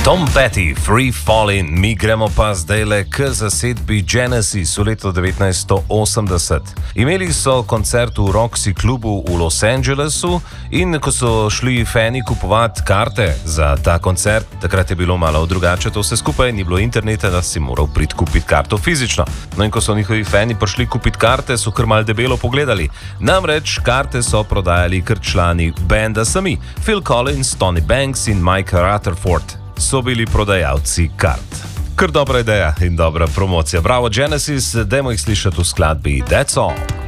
Tom Petty, Free Fallin', mi gremo pa zdajle k zasedbi Genesis v letu 1980. Imeli so koncert v Roxy klubu v Los Angelesu in ko so šli fani kupovati karte za ta koncert, takrat je bilo malo drugače to vse skupaj, ni bilo interneta, da si moral priti kupiti karto fizično. No in ko so njihovi fani prišli kupiti karte, so kar mal debelo pogledali. Namreč karte so prodajali kar člani benda sami, Phil Collins, Tony Banks in Mike Rutherford. So bili prodajalci kart. Kar dobra ideja in dobra promocija. Bravo Genesis, dajmo jih slišati v skladbi That's All.